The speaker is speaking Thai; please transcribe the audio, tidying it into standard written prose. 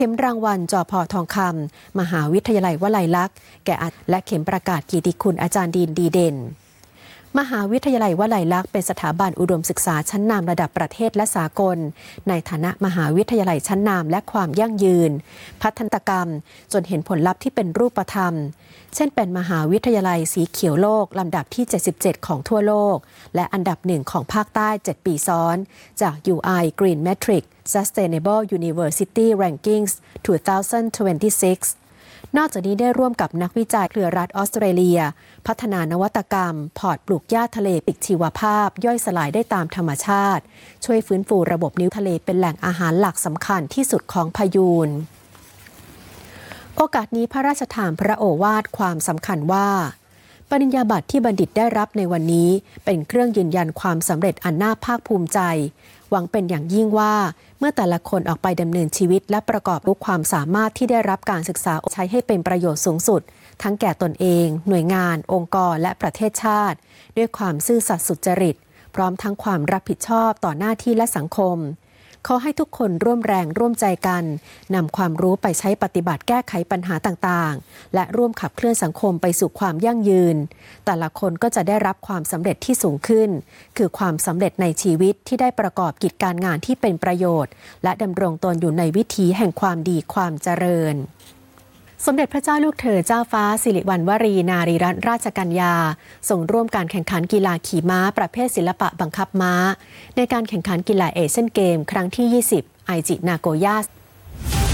เข็มรางวัลจพ.ทองคำมหาวิทยาลัยวลัยลักษณ์แก่และเข็มประกาศเกียรติคุณอาจารย์ดีเด่นมหาวิทยาลัยวลัยลักษณ์เป็นสถาบันอุดมศึกษาชั้นนำระดับประเทศและสากลในฐานะมหาวิทยาลัยชั้นนำและความยั่งยืนพัฒนาการจนเห็นผลลัพธ์ที่เป็นรูปธรรมเช่นเป็นมหาวิทยาลัยสีเขียวโลกลำดับที่77ของทั่วโลกและอันดับ1ของภาคใต้7ปีซ้อนจาก UI Green Metric Sustainable University Rankings 2026นอกจากนี้ได้ร่วมกับนักวิจัยเครือรัฐออสเตรเลียพัฒนานวัตกรรมพอร์ตปลูกหญ้าทะเลปิกชีวภาพย่อยสลายได้ตามธรรมชาติช่วยฟื้นฟูระบบนิวทะเลเป็นแหล่งอาหารหลักสำคัญที่สุดของพายูนโอกาสนี้พระราชทานพระโอวาทความสำคัญว่าปริญญาบัตรที่บัณฑิตได้รับในวันนี้เป็นเครื่องยืนยันความสำเร็จอันน่าภาคภูมิใจหวังเป็นอย่างยิ่งว่าเมื่อแต่ละคนออกไปดำเนินชีวิตและประกอบด้วยความสามารถที่ได้รับการศึกษาใช้ให้เป็นประโยชน์สูงสุดทั้งแก่ตนเองหน่วยงานองค์กรและประเทศชาติด้วยความซื่อสัตย์สุจริตพร้อมทั้งความรับผิดชอบต่อหน้าที่และสังคมขอให้ทุกคนร่วมแรงร่วมใจกันนำความรู้ไปใช้ปฏิบัติแก้ไขปัญหาต่างๆและร่วมขับเคลื่อนสังคมไปสู่ความยั่งยืนแต่ละคนก็จะได้รับความสำเร็จที่สูงขึ้นคือความสำเร็จในชีวิตที่ได้ประกอบกิจการงานที่เป็นประโยชน์และดำรงตนอยู่ในวิถีแห่งความดีความเจริญสมเด็จพระเจ้าลูกเธอเจ้าฟ้าสิริวัณวรีนารีรัตนราชกัญญาส่งร่วมการแข่งขันกีฬาขี่ม้าประเภทศิลปะบังคับม้าในการแข่งขันกีฬาเอเชียนเกมครั้งที่20ไอจินาโกย่า